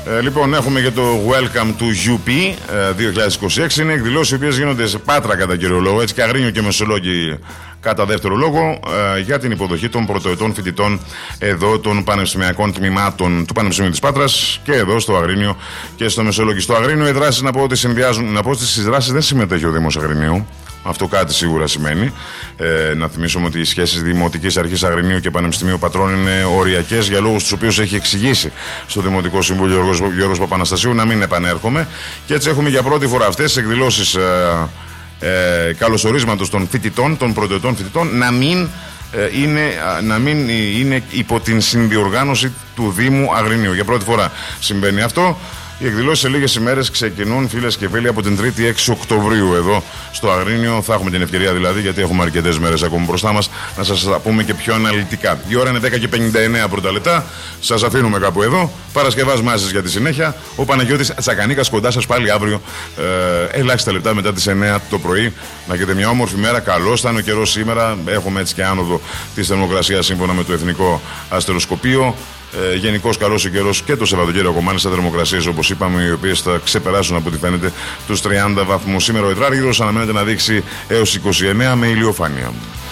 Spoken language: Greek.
Λοιπόν, έχουμε και το Welcome to UP 2026. Είναι εκδηλώσεις οι οποίες γίνονται σε Πάτρα κατά κύριο λόγο, έτσι και Αγρίνιο και Μεσολόγγι κατά δεύτερο λόγο, για την υποδοχή των πρωτοετών φοιτητών εδώ των πανεπιστημιακών τμήματων του Πανεπιστημίου της Πάτρας και εδώ στο Αγρίνιο και στο Μεσολόγγι. Στο Αγρίνιο οι δράσεις, να πω ότι συνδυάζουν, να πω ότι στις δράσεις δεν συμμετέχει ο Δήμος Αγρινίου. Αυτό κάτι σίγουρα σημαίνει. Να θυμίσουμε ότι οι σχέσεις Δημοτικής Αρχής Αγρινίου και Πανεπιστημίου Πατρών είναι οριακές για λόγους τους οποίους έχει εξηγήσει στο Δημοτικό Συμβούλιο ο Γιώργος Παπαναστασίου να μην επανέρχομαι. Και έτσι έχουμε για πρώτη φορά αυτές τις εκδηλώσεις καλωσορίσματος των φοιτητών, των πρωτοετών φοιτητών, να μην είναι υπό την συνδιοργάνωση του Δήμου Αγρινίου. Για πρώτη φορά συμβαίνει αυτό. Οι εκδηλώσεις σε λίγες ημέρες ξεκινούν, φίλες και φίλοι, από την 3η 6 Οκτωβρίου εδώ στο Αγρίνιο. Θα έχουμε την ευκαιρία δηλαδή, γιατί έχουμε αρκετές μέρες ακόμα μπροστά μας, να σας τα πούμε και πιο αναλυτικά. Η ώρα είναι 10:59 πρώτα λεπτά. Σας αφήνουμε κάπου εδώ. Παρασκευάς Μάζες για τη συνέχεια. Ο Παναγιώτης Τσακανίκας κοντά σας πάλι αύριο, ελάχιστα λεπτά μετά τις 9 το πρωί. Να έχετε μια όμορφη μέρα. Καλώς ήταν ο καιρός σήμερα. Έχουμε έτσι και άνοδο της θερμοκρασίας σύμφωνα με το Εθνικό Αστεροσκοπείο. Γενικώς καλός ο καιρός και το Σαββατοκύριακο, μάλιστα θερμοκρασίες όπως είπαμε, οι οποίες θα ξεπεράσουν από ό,τι φαίνεται τους 30 βαθμούς. Σήμερα ο Ιδράργυρος αναμένεται να δείξει έως 29 με ηλιοφάνεια.